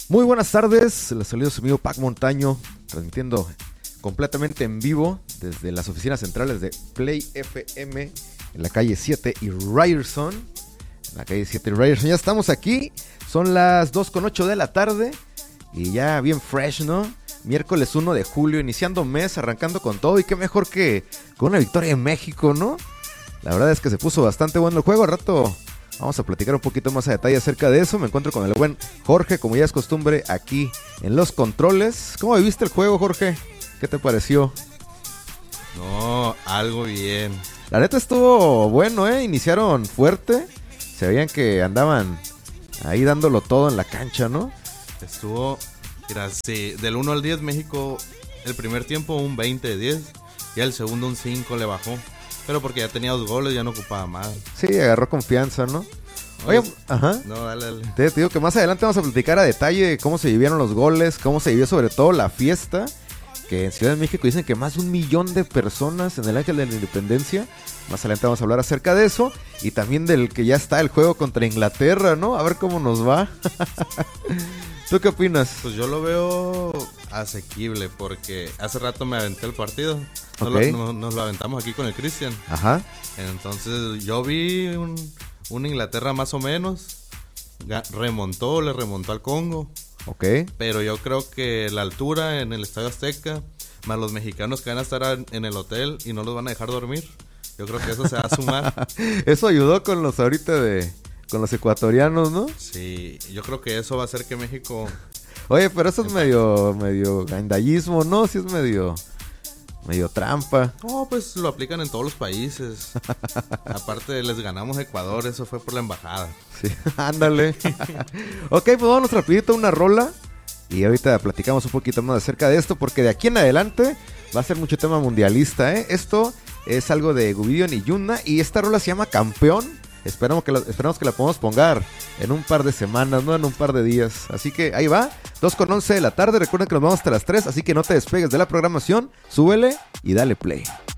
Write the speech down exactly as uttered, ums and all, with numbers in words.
Muy buenas tardes, les saludo su amigo Pac Montaño, transmitiendo completamente en vivo desde las oficinas centrales de Play F M en la calle siete y Ryerson. En la calle siete y Ryerson, ya estamos aquí, son las dos con ocho de la tarde y ya bien fresh, ¿no? Miércoles uno de julio, iniciando mes, arrancando con todo y qué mejor que con una victoria en México, ¿no? La verdad es que se puso bastante bueno el juego, al rato vamos a platicar un poquito más a detalle acerca de eso. Me encuentro con el buen Jorge, como ya es costumbre, aquí en los controles. ¿Cómo viste el juego, Jorge? ¿Qué te pareció? No, algo bien. La neta estuvo bueno, ¿eh? Iniciaron fuerte. Se veían que andaban ahí dándolo todo en la cancha, ¿no? Estuvo, mira, sí, del uno al diez México, el primer tiempo un veinte de diez, y el segundo un cinco le bajó. Pero porque ya tenía dos goles, ya no ocupaba más. Sí, agarró confianza, ¿no? Oye, Oye ajá. No, dale, dale. Te, te digo que más adelante vamos a platicar a detalle cómo se vivieron los goles, cómo se vivió sobre todo la fiesta, que en Ciudad de México dicen que más de un millón de personas en el Ángel de la Independencia. Más adelante vamos a hablar acerca de eso y también del que ya está el juego contra Inglaterra, ¿no? A ver cómo nos va. ¿Tú qué opinas? Pues yo lo veo asequible porque hace rato me aventé el partido. Nos, okay. lo, nos, nos lo aventamos aquí con el Cristian. Ajá. Entonces yo vi un, un Inglaterra más o menos. Remontó, le remontó al Congo. Ok. Pero yo creo que la altura en el Estadio Azteca, más los mexicanos que van a estar en el hotel y no los van a dejar dormir, yo creo que eso se va a sumar. Eso ayudó con los ahorita de... con los ecuatorianos, ¿no? Sí, yo creo que eso va a hacer que México... Oye, pero eso es medio... medio gandallismo, ¿no? Sí es medio... medio trampa. No, pues lo aplican en todos los países. Aparte les ganamos a Ecuador, eso fue por la embajada. Sí, ándale. Ok, pues vamos rapidito a una rola y ahorita platicamos un poquito más acerca de esto, porque de aquí en adelante va a ser mucho tema mundialista, ¿eh? Esto es algo de Gubidion y Yuna y esta rola se llama Campeón. Esperamos que, la, esperamos que la podamos pongar en un par de semanas, no en un par de días. Así que ahí va, dos con once de la tarde. Recuerden que nos vamos hasta las tres, así que no te despegues de la programación. Súbele y dale play.